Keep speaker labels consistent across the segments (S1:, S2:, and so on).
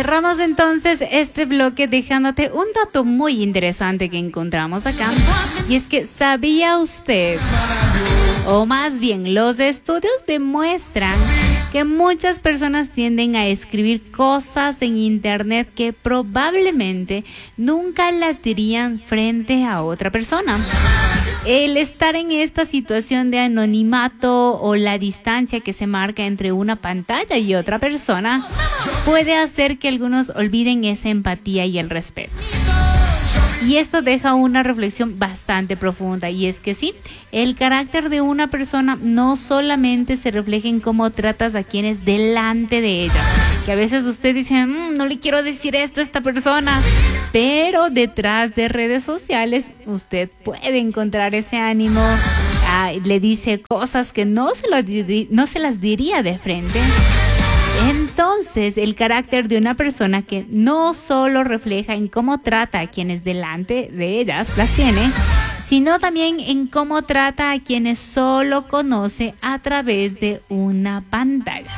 S1: Cerramos entonces este bloque dejándote un dato muy interesante que encontramos acá. Y es que, ¿sabía usted? O más bien, los estudios demuestran que muchas personas tienden a escribir cosas en internet que probablemente nunca las dirían frente a otra persona. El estar en esta situación de anonimato o la distancia que se marca entre una pantalla y otra persona puede hacer que algunos olviden esa empatía y el respeto. Y esto deja una reflexión bastante profunda, y es que sí, el carácter de una persona no solamente se refleja en cómo tratas a quienes delante de ella, que a veces usted dice, no le quiero decir esto a esta persona, pero detrás de redes sociales usted puede encontrar ese ánimo, le dice cosas que no se las diría de frente. Entonces, el carácter de una persona que no solo refleja en cómo trata a quienes delante de ellas las tiene, sino también en cómo trata a quienes solo conoce a través de una pantalla.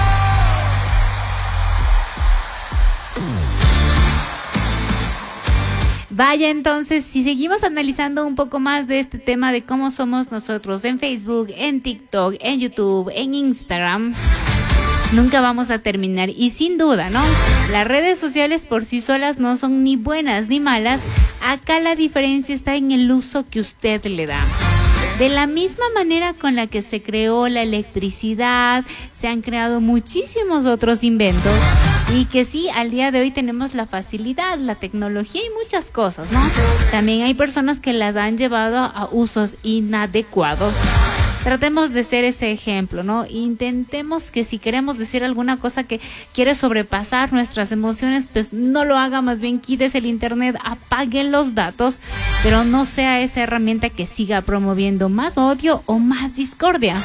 S1: Vaya, entonces, si seguimos analizando un poco más de este tema de cómo somos nosotros en Facebook, en TikTok, en YouTube, en Instagram, nunca vamos a terminar. Y sin duda, ¿no? Las redes sociales por sí solas no son ni buenas ni malas. Acá la diferencia está en el uso que usted le da. De la misma manera con la que se creó la electricidad, se han creado muchísimos otros inventos. Y que sí, al día de hoy tenemos la facilidad, la tecnología y muchas cosas, ¿no? También hay personas que las han llevado a usos inadecuados. Tratemos de ser ese ejemplo, ¿no? Intentemos que si queremos decir alguna cosa que quiere sobrepasar nuestras emociones, pues no lo haga, más bien quítese el internet, apague los datos, pero no sea esa herramienta que siga promoviendo más odio o más discordia.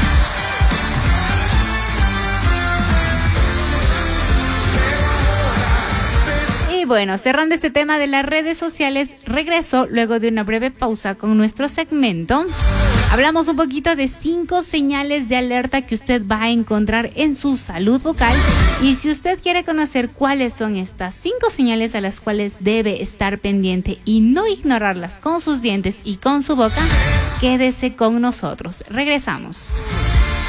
S1: Bueno, cerrando este tema de las redes sociales, regreso luego de una breve pausa con nuestro segmento. Hablamos un poquito de 5 señales de alerta que usted va a encontrar en su salud vocal. Y si usted quiere conocer cuáles son estas 5 señales a las cuales debe estar pendiente y no ignorarlas con sus dientes y con su boca, quédese con nosotros. Regresamos.